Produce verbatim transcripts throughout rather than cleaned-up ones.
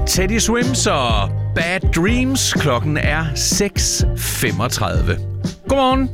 Teddy Swims og Bad Dreams. Klokken er seks femogtredive. Godmorgen.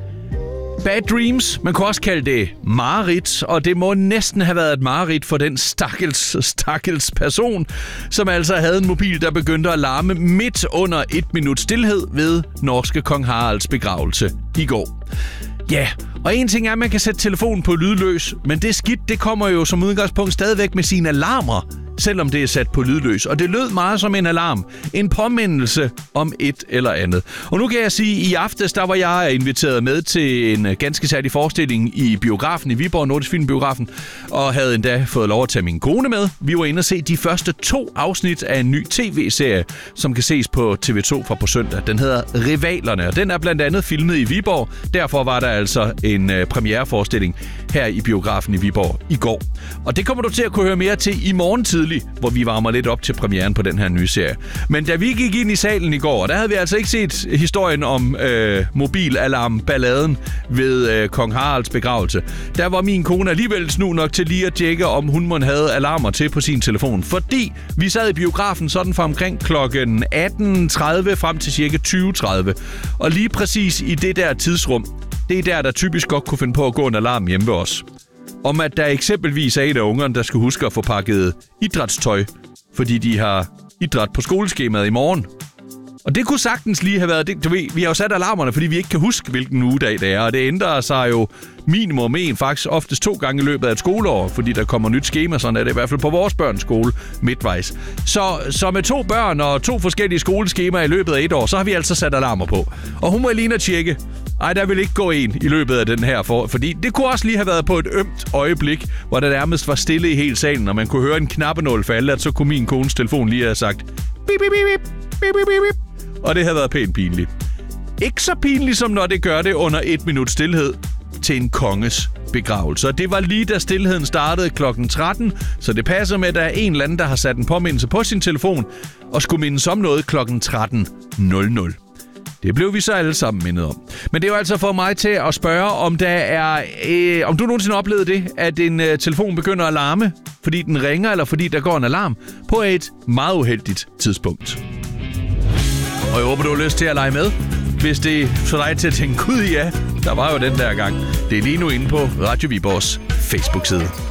Bad Dreams, man kunne også kalde det mareridt, og det må næsten have været et mareridt for den stakkels, stakkels person, som altså havde en mobil, der begyndte at larme midt under et minut stilhed ved norske kong Haralds begravelse i går. Ja, og en ting er, at man kan sætte telefonen på lydløs, men det skidt, det kommer jo som udgangspunkt stadigvæk med sine alarmer, selvom det er sat på lydløs. Og det lød meget som en alarm. En påmindelse om et eller andet. Og nu kan jeg sige, at i aftes, der var jeg inviteret med til en ganske særlig forestilling i biografen i Viborg, Nordisk Filmbiografen, og havde endda fået lov at tage min kone med. Vi var inde og se de første to afsnit af en ny tv-serie, som kan ses på T V to fra på søndag. Den hedder Rivalerne, og den er blandt andet filmet i Viborg. Derfor var der altså en uh, premiereforestilling her i biografen i Viborg i går. Og det kommer du til at kunne høre mere til i morgen tidlig, hvor vi varmer lidt op til premieren på den her nye serie. Men da vi gik ind i salen i går, der havde vi altså ikke set historien om øh, mobilalarmballaden ved øh, kong Haralds begravelse. Der var min kone alligevel snu nok til lige at tjekke, om hun måtte have alarmer til på sin telefon. Fordi vi sad i biografen sådan fra omkring klokken atten tredive frem til cirka tyve tredive. Og lige præcis i det der tidsrum, det er der, der typisk godt kunne finde på at gå en alarm hjemme ved os. Om at der eksempelvis er en af ungerne, der skal huske at få pakket idrætstøj, fordi de har idræt på skoleskemaet i morgen. Og det kunne sagtens lige have været det. Du ved, vi har jo sat alarmerne, fordi vi ikke kan huske, hvilken ugedag det er. Og det ændrer sig jo minimum en, faktisk oftest to gange i løbet af et skoleår, fordi der kommer nyt skema, sådan er det i hvert fald på vores børns skole midtvejs. Så, så med to børn og to forskellige skoleskemaer i løbet af et år, så har vi altså sat alarmer på. Og hun må lige tjekke. Ej, der vil ikke gå en i løbet af den her, for, fordi det kunne også lige have været på et ømt øjeblik, hvor der nærmest var stille i hele salen, og man kunne høre en knappenål falde, at så kunne min kones telefon lige have sagt bip, bip, bip, bip, bip, bip, bip. Og det havde været pænt pinligt. Ikke så pinligt, som når det gør det under et minut stilhed til en konges begravelse. Og det var lige da stilheden startede klokken tretten, så det passer med, at der er en eller anden, der har sat en påmindelse på sin telefon og skulle mindes om noget klokken tretten nul nul. Det blev vi så alle sammen mindet om. Men det er jo altså for mig til at spørge, om der er, øh, om du nogensinde oplevede det, at en øh, telefon begynder at larme, fordi den ringer, eller fordi der går en alarm, på et meget uheldigt tidspunkt. Og jeg håber, du har lyst til at lege med. Hvis det får dig til at tænke, gud ja, der var jo den der gang. Det er lige nu inde på Radio Viborgs Facebook-side.